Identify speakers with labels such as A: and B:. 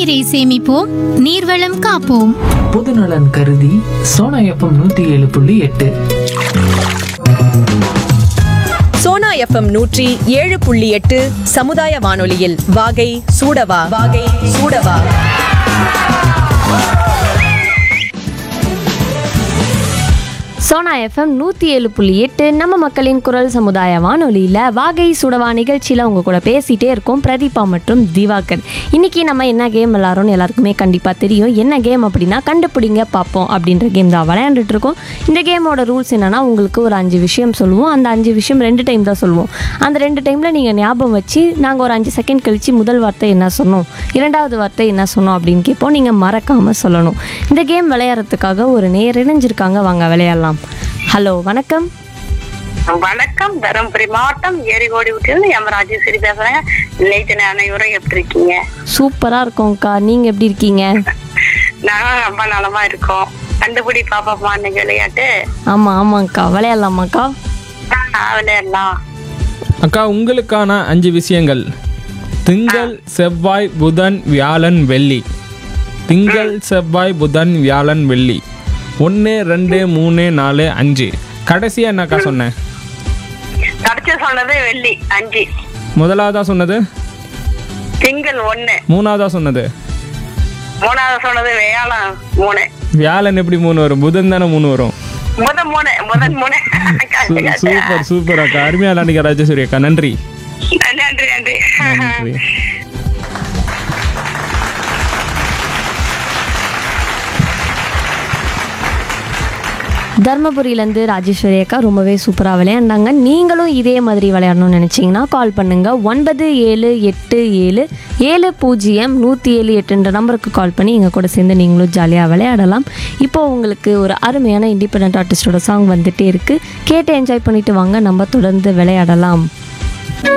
A: நீரை சேமிப்போம், நீர்வளம் காப்போம்.
B: பொதுநலன் கருதி சோனா எஃப்எம் 107.8.
C: சோனா எஃப்எம் 107.8 சமுதாய வானொலியில் வாகை சூடவா வாகை சூடவா.
D: சோனா எஃப்எம் 107.8 நம்ம மக்களின் குரல் சமுதாய வானொலியில் வாகை சுடவா நிகழ்ச்சியில் உங்க கூட பேசிகிட்டே இருக்கோம் பிரதீபா மற்றும் திவாகர். இன்றைக்கி நம்ம என்ன கேம் விளாட்றோன்னு எல்லாருக்குமே கண்டிப்பாக தெரியும். என்ன கேம் அப்படின்னா கண்டுபிடிங்க பார்ப்போம் அப்படின்ற கேம் தான் விளையாண்டுட்டு இருக்கோம். இந்த கேமோட ரூல்ஸ் என்னென்னா, உங்களுக்கு ஒரு 5 விஷயம் சொல்லுவோம். அந்த 5 விஷயம் 2 டைம் தான் சொல்லுவோம். அந்த 2 டைமில் நீங்கள் ஞாபகம் வச்சு நாங்கள் ஒரு 5 செகண்ட் கழித்து முதல் வார்த்தை என்ன சொன்னோம், 2வது வார்த்தை என்ன சொன்னோம் அப்படின்னு கேட்போம். நீங்கள் மறக்காமல் சொல்லணும். இந்த கேம் விளையாடுறதுக்காக ஒரு நேர் இணைஞ்சிருக்காங்க, வாங்க விளையாடலாம். ஹலோ, வணக்கம்.
E: வணக்கம், தருமபுரி மாவட்டம் ஏரிகோடி விட்டு ராஜேஸ்வரி பேசுறேன். நேற்று அனைவரும் எப்படி இருக்கீங்க?
D: சூப்பரா இருக்கோம்க்கா, நீங்க எப்படி இருக்கீங்க?
E: நானும் ரொம்ப நலமா இருக்கோம். கண்டுபிடி பாப்போமா இன்னைக்கு விளையாட்டு?
D: ஆமாக்கா, விளையாடலாமாக்கா?
E: விளையாடலாம்.
F: அக்கா, உங்களுக்கான 5 விஷயங்கள். திங்கள், செவ்வாய், புதன், வியாழன், வெள்ளி. திங்கள், செவ்வாய், புதன், வியாழன், வெள்ளி. 1 2 3 4 5. கடைசியா என்னக்கா சொன்னேன்?
E: கடைசி சொன்னது வெள்ளி 5.
F: முதலாவதா சொன்னது
E: திங்கள் 1.
F: மூணாவதா சொன்னது?
E: மூணாவது சொன்னது வியாழன் 3.
F: வியாழன் எப்படி 3 வரும்? புதன் தானே 3 வரும்.
E: புதன் 3.
F: சூப்பர் அக்கா, அருமையா விளையாடுங்க ராஜேஸ்வரி அக்கா. நன்றி.
E: நன்றி நன்றி.
F: நன்றி.
D: தர்மபுரியிலேருந்து ராஜேஸ்வரி அக்கா ரொம்பவே சூப்பராக விளையாண்டாங்க. நீங்களும் இதே மாதிரி விளையாடணும்னு நினச்சிங்கன்னா கால் பண்ணுங்கள். 9787070178 நம்பருக்கு கால் பண்ணி எங்கள் கூட சேர்ந்து நீங்களும் ஜாலியாக விளையாடலாம். இப்போது உங்களுக்கு ஒரு அருமையான இண்டிபெண்டன்ட் ஆர்டிஸ்டோட சாங் வந்துகிட்டே இருக்குது. கேட்டு என்ஜாய் பண்ணிவிட்டு வாங்க, நம்ம தொடர்ந்து விளையாடலாம்.